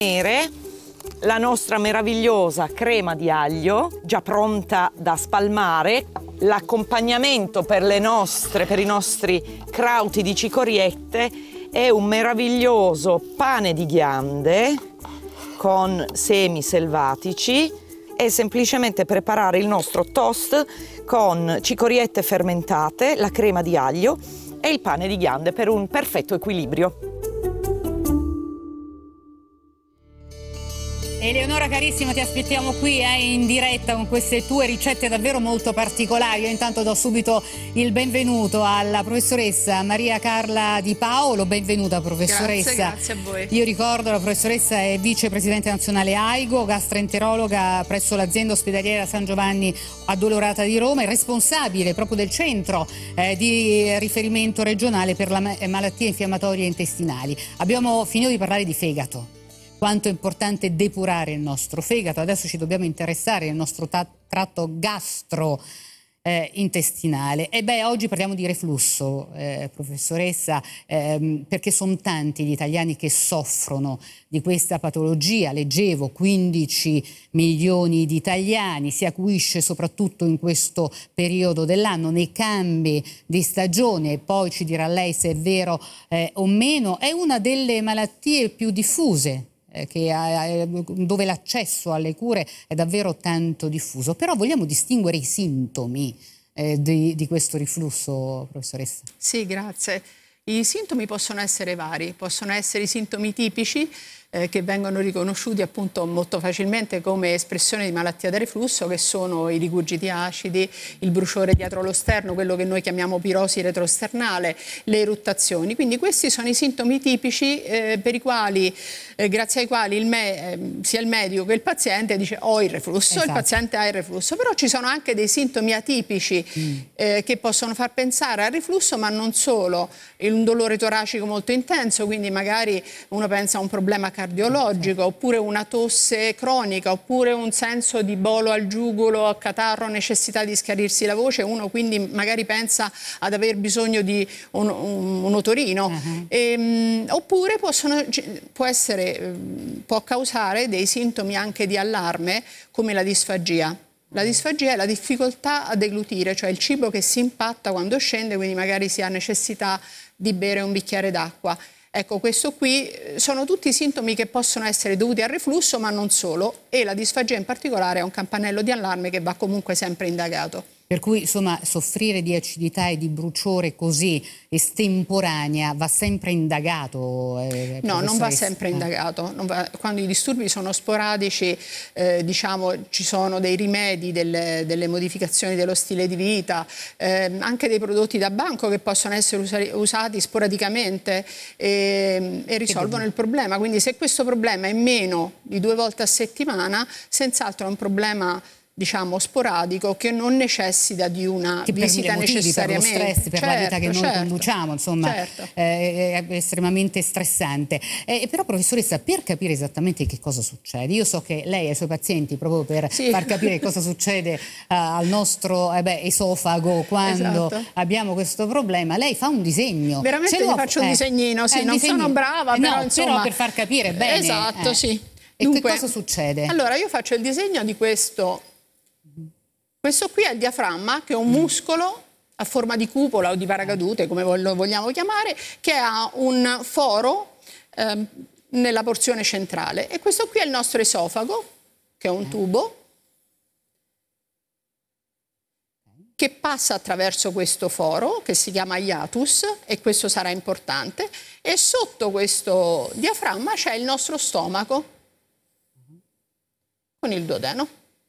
La nostra meravigliosa crema di aglio già pronta da spalmare, l'accompagnamento per i nostri crauti di cicoriette è un meraviglioso pane di ghiande con semi selvatici e semplicemente preparare il nostro toast con cicoriette fermentate, la crema di aglio e il pane di ghiande per un perfetto equilibrio. Eleonora carissima, ti aspettiamo qui in diretta con queste tue ricette davvero molto particolari. Io intanto do subito il benvenuto alla professoressa Maria Carla Di Paolo. Benvenuta professoressa. Grazie a voi. Io ricordo la professoressa è vicepresidente nazionale AIGO, gastroenterologa presso l'azienda ospedaliera San Giovanni Addolorata di Roma e responsabile proprio del centro di riferimento regionale per le malattie infiammatorie intestinali. Abbiamo finito di parlare di fegato. Quanto è importante depurare il nostro fegato. Adesso ci dobbiamo interessare del nostro tratto gastrointestinale. Oggi parliamo di reflusso, professoressa, perché sono tanti gli italiani che soffrono di questa patologia. Leggevo 15 milioni di italiani, si acuisce soprattutto in questo periodo dell'anno, nei cambi di stagione, e poi ci dirà lei se è vero o meno. È una delle malattie più diffuse, dove l'accesso alle cure è davvero tanto diffuso. Però vogliamo distinguere i sintomi di questo reflusso, professoressa? Sì, grazie. I sintomi possono essere vari, possono essere i sintomi tipici che vengono riconosciuti appunto molto facilmente come espressione di malattia da reflusso, che sono i rigurgiti acidi, il bruciore dietro lo sterno, quello che noi chiamiamo pirosi retrosternale, le eruttazioni. Quindi questi sono i sintomi tipici per i quali, grazie ai quali sia il medico che il paziente dice ho il reflusso, esatto. Il paziente ha il reflusso. Però ci sono anche dei sintomi atipici che possono far pensare al reflusso, ma non solo. Un dolore toracico molto intenso, quindi magari uno pensa a un problema cardiologico, oppure una tosse cronica, oppure un senso di bolo al giugolo, catarro, necessità di schiarirsi la voce, uno quindi magari pensa ad aver bisogno di un otorino. Oppure può causare dei sintomi anche di allarme, come la disfagia. La disfagia è la difficoltà a deglutire, cioè il cibo che si impatta quando scende, quindi magari si ha necessità di bere un bicchiere d'acqua. Ecco, questo qui sono tutti sintomi che possono essere dovuti al reflusso, ma non solo, e la disfagia in particolare è un campanello di allarme che va comunque sempre indagato. Per cui, insomma, soffrire di acidità e di bruciore così estemporanea va sempre indagato? No, non va sempre indagato. Quando i disturbi sono sporadici, diciamo, ci sono dei rimedi, delle modificazioni dello stile di vita, anche dei prodotti da banco che possono essere usati sporadicamente e risolvono il problema. Quindi se questo problema è meno di 2 volte a settimana, senz'altro è un problema, diciamo, sporadico, che non necessita di una visita necessariamente. Per lo stress, per la vita che noi conduciamo, insomma, è estremamente stressante. Però, professoressa, per capire esattamente che cosa succede, io so che lei ai suoi pazienti, proprio per far capire cosa succede al nostro esofago quando abbiamo questo problema, lei fa un disegno. Veramente gli faccio un disegnino, non sono brava, però insomma... Però per far capire bene. Esatto, sì. E dunque, che cosa succede? Allora, io faccio il disegno di questo. Questo qui è il diaframma, che è un muscolo a forma di cupola o di paracadute, come lo vogliamo chiamare, che ha un foro nella porzione centrale. E questo qui è il nostro esofago, che è un tubo che passa attraverso questo foro, che si chiama hiatus, e questo sarà importante. E sotto questo diaframma c'è il nostro stomaco, con il duodeno.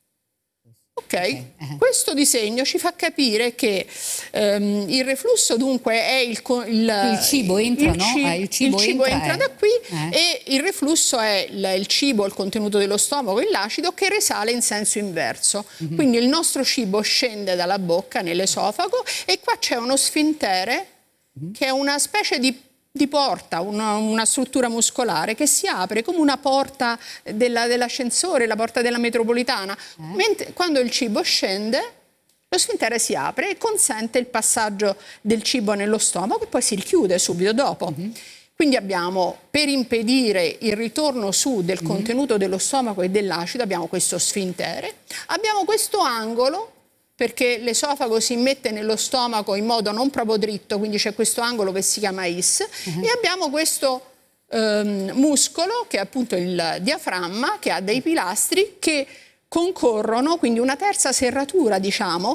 Ok, questo disegno ci fa capire che il reflusso dunque è il cibo entra, il cibo entra da qui e il reflusso è il cibo, il contenuto dello stomaco e l'acido che risale in senso inverso. Quindi il nostro cibo scende dalla bocca nell'esofago e qua c'è uno sfintere che è una specie di porta, una struttura muscolare che si apre come una porta dell'ascensore, la porta della metropolitana. Mentre quando il cibo scende, lo sfintere si apre e consente il passaggio del cibo nello stomaco e poi si richiude subito dopo. Quindi abbiamo, per impedire il ritorno su del contenuto dello stomaco e dell'acido, abbiamo questo sfintere, abbiamo questo angolo, perché l'esofago si mette nello stomaco in modo non proprio dritto, quindi c'è questo angolo che si chiama IS, e abbiamo questo muscolo, che è appunto il diaframma, che ha dei pilastri che concorrono, quindi una terza serratura, diciamo,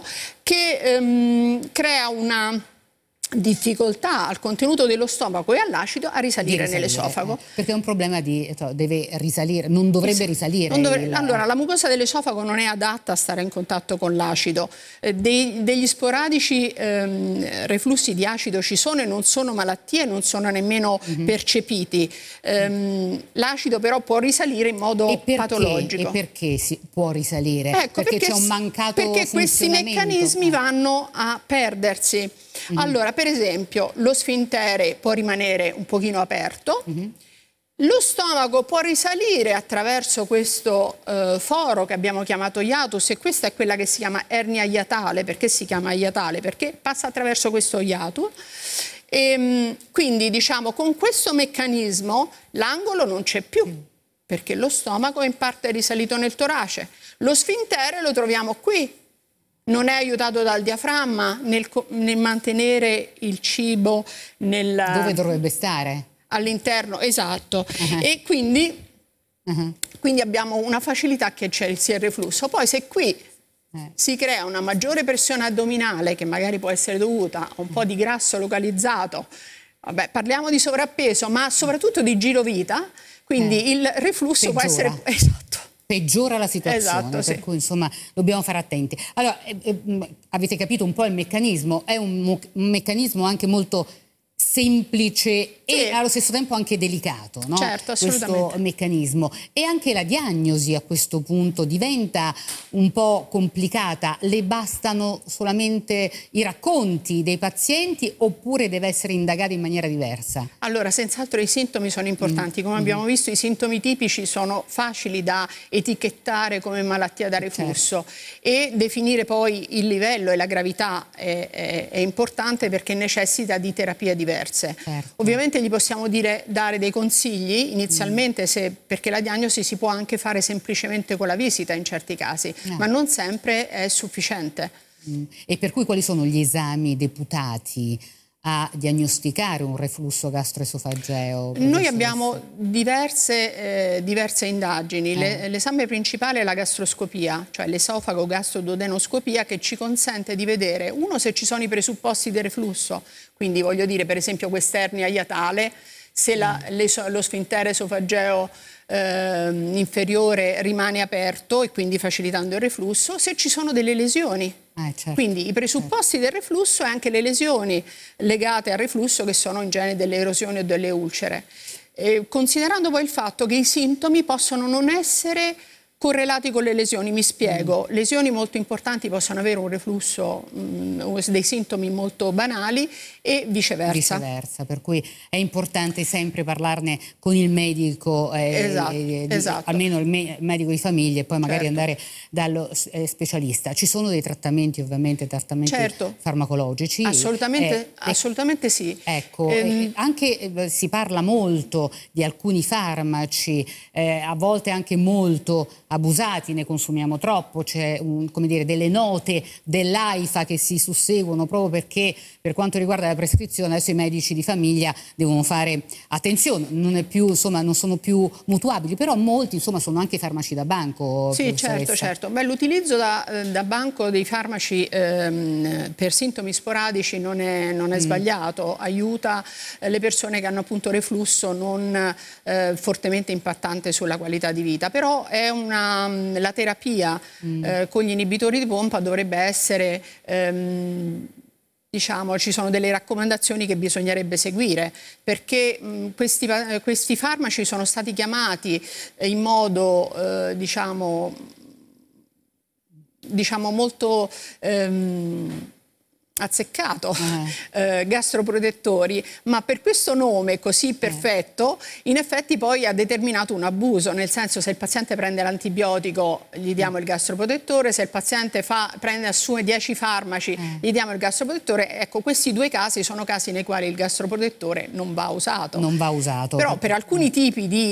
che crea una difficoltà al contenuto dello stomaco e all'acido a risalire nell'esofago. Perché è un problema deve risalire, non dovrebbe risalire. Allora, la mucosa dell'esofago non è adatta a stare in contatto con l'acido. Degli sporadici reflussi di acido ci sono e non sono malattie, non sono nemmeno percepiti. L'acido però può risalire in modo patologico. E perché può risalire? Ecco, perché c'è un mancato perché questi meccanismi vanno a perdersi. Allora, per esempio, lo sfintere può rimanere un pochino aperto, lo stomaco può risalire attraverso questo foro che abbiamo chiamato hiatus, e questa è quella che si chiama ernia iatale. Perché si chiama iatale? Perché passa attraverso questo hiatus. E, quindi, diciamo, con questo meccanismo l'angolo non c'è più, perché lo stomaco è in parte risalito nel torace. Lo sfintere lo troviamo qui. Non è aiutato dal diaframma nel mantenere il cibo dove dovrebbe stare? All'interno, esatto. E quindi abbiamo una facilità che sia il reflusso. Poi se qui si crea una maggiore pressione addominale, che magari può essere dovuta a un po' di grasso localizzato, vabbè, parliamo di sovrappeso, ma soprattutto di girovita, quindi il reflusso può essere... Esatto. Peggiora la situazione, esatto, per cui insomma dobbiamo fare attenti. Allora, avete capito un po' il meccanismo, è un meccanismo anche molto semplice e allo stesso tempo anche delicato, no? Certo, assolutamente. Questo meccanismo. E anche la diagnosi a questo punto diventa un po' complicata. Le bastano solamente i racconti dei pazienti oppure deve essere indagata in maniera diversa? Allora, senz'altro i sintomi sono importanti. Come abbiamo visto, i sintomi tipici sono facili da etichettare come malattia da reflusso, e definire poi il livello e la gravità è importante, perché necessita di terapie diverse. Ovviamente gli possiamo dare dei consigli inizialmente, perché la diagnosi si può anche fare semplicemente con la visita in certi casi, ma non sempre è sufficiente. E per cui quali sono gli esami deputati a diagnosticare un reflusso gastroesofageo? Noi abbiamo diverse indagini. L'esame principale è la gastroscopia, cioè l'esofago-gastroduodenoscopia, che ci consente di vedere, uno, se ci sono i presupposti del reflusso, quindi voglio dire, per esempio, quest'ernia iatale, se lo sfintere esofageo inferiore rimane aperto e quindi facilitando il reflusso, se ci sono delle lesioni. Quindi i presupposti del reflusso e anche le lesioni legate al reflusso, che sono in genere delle erosioni o delle ulcere. Considerando poi il fatto che i sintomi possono non essere correlati con le lesioni, mi spiego. Lesioni molto importanti possono avere un reflusso, dei sintomi molto banali, e viceversa. Per cui è importante sempre parlarne con il medico, esatto. almeno il medico di famiglia, e poi magari andare dallo specialista. Ci sono dei trattamenti, ovviamente, farmacologici? Assolutamente sì. Ecco, anche si parla molto di alcuni farmaci, a volte anche molto abusati, ne consumiamo troppo, c'è delle note dell'AIFA che si susseguono, proprio perché per quanto riguarda la prescrizione adesso i medici di famiglia devono fare attenzione, non sono più mutuabili, però molti sono anche farmaci da banco. Sì, certo. Beh, l'utilizzo da banco dei farmaci per sintomi sporadici non è sbagliato, aiuta le persone che hanno appunto reflusso non fortemente impattante sulla qualità di vita, però la terapia con gli inibitori di pompa dovrebbe essere, ci sono delle raccomandazioni che bisognerebbe seguire, perché questi farmaci sono stati chiamati in modo molto azzeccato, gastroprotettori, ma per questo nome così perfetto in effetti poi ha determinato un abuso, nel senso, se il paziente prende l'antibiotico gli diamo il gastroprotettore, se il paziente assume 10 farmaci gli diamo il gastroprotettore. Ecco, questi due casi sono casi nei quali il gastroprotettore non va usato. Non va usato. Però per alcuni tipi di